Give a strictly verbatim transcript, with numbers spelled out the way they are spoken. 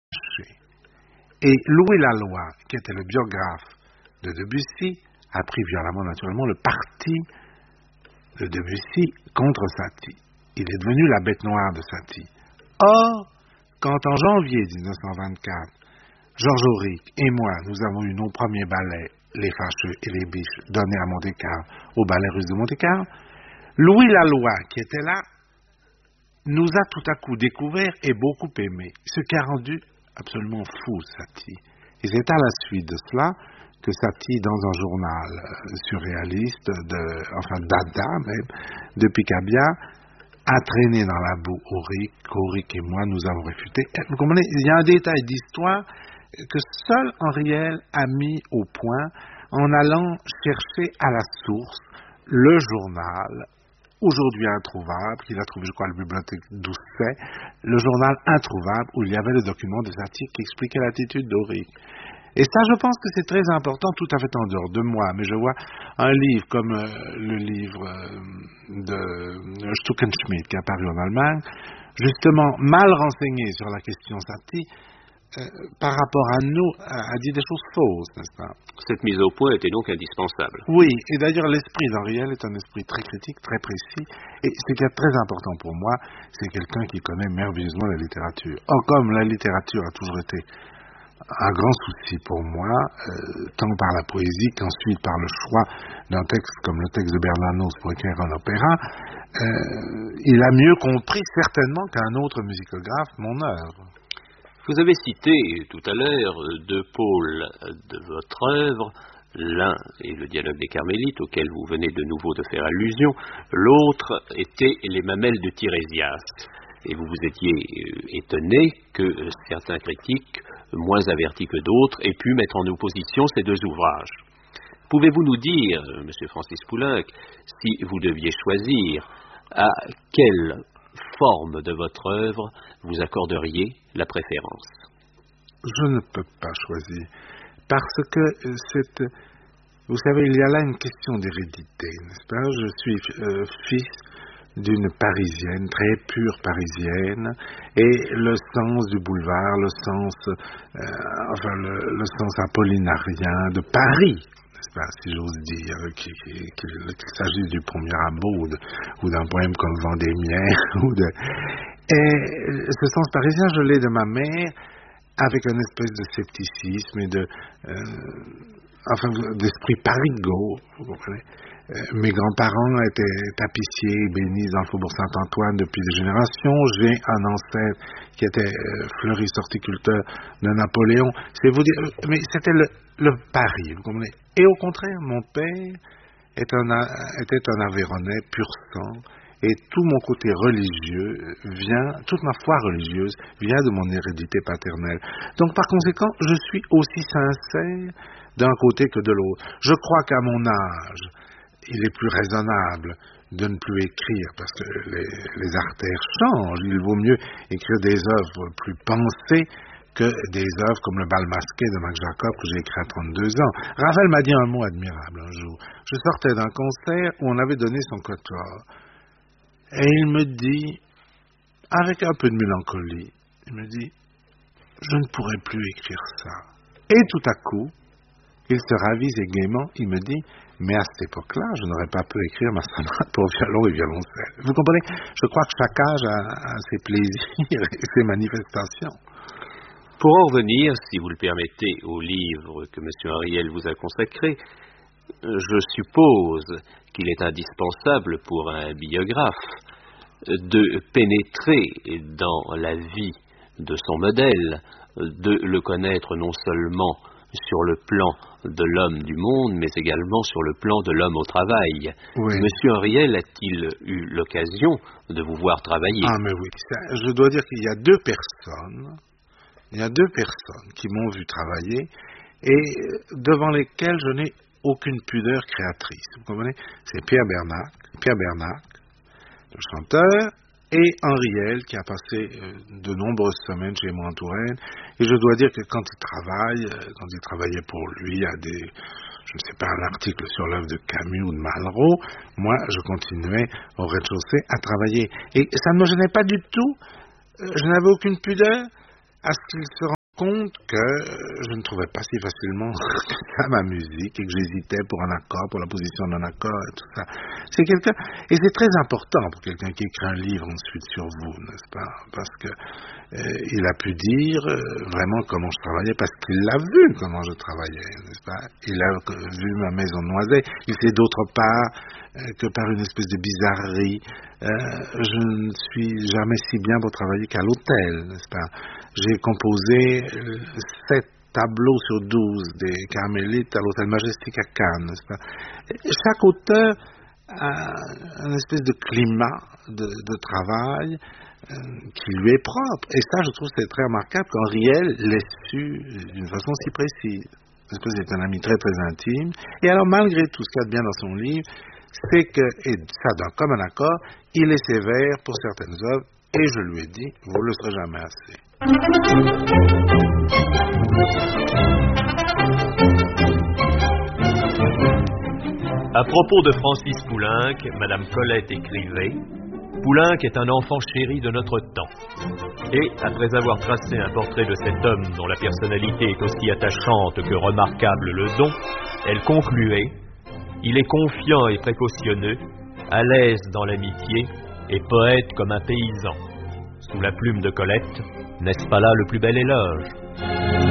fâché. Et Louis Laloy, qui était le biographe de Debussy, a pris violemment, naturellement, le parti de Debussy contre Satie. Il est devenu la bête noire de Satie. Or, quand en janvier dix-neuf cent vingt-quatre, Georges Auric et moi, nous avons eu nos premiers ballets, Les Fâcheux et les Biches, donnés à Monte-Carlo, au Ballet Russe de Monte-Carlo, Louis Laloy, qui était là, nous a tout à coup découvert et beaucoup aimé, ce qui a rendu absolument fou Satie. Et c'est à la suite de cela que Satie, dans un journal surréaliste, de, enfin Dada même, de Picabia, a traîné dans la boue Auric, qu'Auric et moi nous avons réfuté. Vous comprenez, il y a un détail d'histoire que seul Henriel a mis au point en allant chercher à la source le journal, aujourd'hui introuvable, qu'il a trouvé, je crois, à la bibliothèque d'Ousset, le journal introuvable où il y avait le document de Satie qui expliquait l'attitude d'Auric. Et ça, je pense que c'est très important, tout à fait en dehors de moi. Mais je vois un livre comme euh, le livre euh, de Stuckenschmidt qui est apparu en Allemagne, justement mal renseigné sur la question Satie, euh, par rapport à nous, a, a dit des choses fausses, n'est-ce pas? Cette mise au point était donc indispensable. Oui, et d'ailleurs l'esprit d'Henriel est un esprit très critique, très précis, et ce qui est très important pour moi, c'est quelqu'un qui connaît merveilleusement la littérature. Or, comme la littérature a toujours été un grand souci pour moi, euh, tant par la poésie qu'ensuite par le choix d'un texte comme le texte de Bernanos pour écrire un opéra, euh, il a mieux compris certainement qu'un autre musicographe mon œuvre. Vous avez cité tout à l'heure deux pôles de votre œuvre. L'un est le dialogue des Carmélites, auquel vous venez de nouveau de faire allusion. L'autre était les mamelles de Tirésias. Et vous vous étiez étonné que certains critiques, moins avertis que d'autres, aient pu mettre en opposition ces deux ouvrages. Pouvez-vous nous dire, monsieur Francis Poulenc, si vous deviez choisir, à quelle forme de votre œuvre vous accorderiez la préférence? Je ne peux pas choisir, parce que c'est, vous savez, il y a là une question d'hérédité, n'est-ce pas? Je suis euh, fils d'une Parisienne, très pure Parisienne, et le sens du boulevard, le sens, euh, enfin le, le sens apollinarien de Paris, n'est-ce pas, si j'ose dire, qu'il, qu'il, qu'il s'agisse du pont Mirabeau ou, de, ou d'un poème comme Vendémiaire, ou de... Et ce sens parisien, je l'ai de ma mère, avec une espèce de scepticisme et de, euh, enfin, d'esprit parigot, vous comprenez. Euh, mes grands-parents étaient tapissiers, bénis dans le faubourg Saint-Antoine depuis des générations. J'ai un ancêtre qui était euh, fleuriste horticulteur de Napoléon. C'est vous dire, mais c'était le, le Paris, vous comprenez. Et au contraire, mon père est un, était un Aveyronais pur sang, et tout mon côté religieux vient, toute ma foi religieuse vient de mon hérédité paternelle. Donc par conséquent, je suis aussi sincère d'un côté que de l'autre. Je crois qu'à mon âge, il est plus raisonnable de ne plus écrire parce que les, les artères changent. Il vaut mieux écrire des œuvres plus pensées que des œuvres comme le bal masqué de Max Jacob que j'ai écrit à trente-deux ans. Ravel m'a dit un mot admirable un jour. Je sortais d'un concert où on avait donné son quatuor. Et il me dit, avec un peu de mélancolie, il me dit, je ne pourrai plus écrire ça. Et tout à coup, il se ravise et gaiement, il me dit, mais à cette époque-là, je n'aurais pas pu écrire ma sonate pour violon et violoncelle. Vous comprenez? Je crois que chaque âge a, a ses plaisirs et ses manifestations. Pour en revenir, si vous le permettez, au livre que M. Henriel vous a consacré, je suppose qu'il est indispensable pour un biographe de pénétrer dans la vie de son modèle, de le connaître non seulement sur le plan de l'homme du monde, mais également sur le plan de l'homme au travail. Oui. Monsieur Henriel a-t-il eu l'occasion de vous voir travailler? Ah, mais oui. Je dois dire qu'il y a deux personnes, il y a deux personnes qui m'ont vu travailler et devant lesquelles je n'ai aucune pudeur créatrice. Vous comprenez? C'est Pierre Bernac, Pierre Bernac, le chanteur, et Henriel, qui a passé euh, de nombreuses semaines chez moi en Touraine. Et je dois dire que quand il travaille, euh, quand il travaillait pour lui, à des, je ne sais pas, un article sur l'œuvre de Camus ou de Malraux, moi, je continuais au rez-de-chaussée à travailler. Et ça ne me gênait pas du tout. Euh, je n'avais aucune pudeur à ce qu'il se compte que je ne trouvais pas si facilement ça ma musique et que j'hésitais pour un accord, pour la position d'un accord et tout ça. C'est quelqu'un, et c'est très important pour quelqu'un qui écrit un livre ensuite sur vous, n'est-ce pas? Parce que euh, il a pu dire euh, vraiment comment je travaillais, parce qu'il l'a vu comment je travaillais, n'est-ce pas? Il a vu ma maison de Noiset. Il sait d'autre part euh, que par une espèce de bizarrerie, euh, je ne suis jamais si bien pour travailler qu'à l'hôtel, n'est-ce pas? J'ai composé sept tableaux sur douze des Carmélites à l'Hôtel Majestic à Cannes, n'est-ce pas? Et chaque auteur a un espèce de climat de, de travail euh, qui lui est propre. Et ça, je trouve c'est très remarquable qu'Henriel l'ait su d'une façon si précise. Parce que c'est un ami très très intime. Et alors, malgré tout ce qu'il y a de bien dans son livre, c'est que, et ça d'un commun accord, il est sévère pour certaines œuvres. Et je lui ai dit, vous ne le serez jamais assez. À propos de Francis Poulenc, Madame Colette écrivait: Poulenc est un enfant chéri de notre temps. Et, après avoir tracé un portrait de cet homme dont la personnalité est aussi attachante que remarquable le don, elle concluait: il est confiant et précautionneux, à l'aise dans l'amitié et poète comme un paysan. Sous la plume de Colette, n'est-ce pas là le plus bel éloge?